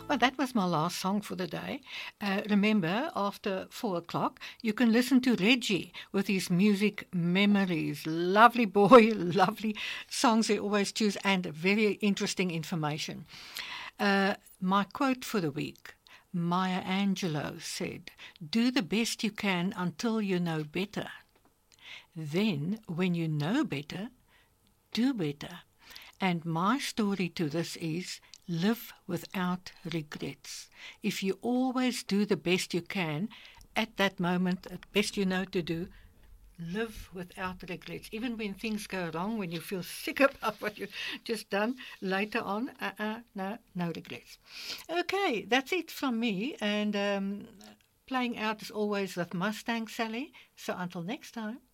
Well, that was my last song for the day. Remember, after 4 o'clock, you can listen to Reggie with his music memories. Lovely boy, lovely songs he always choose, and very interesting information. My quote for the week. Maya Angelou said, "Do the best you can until you know better. Then, when you know better, do better." And my story to this is live without regrets. If you always do the best you can at that moment, the best you know to do, live without regrets. Even when things go wrong, when you feel sick about what you've just done, later on, no regrets. Okay, that's it from me. And playing out as always with Mustang Sally. So until next time.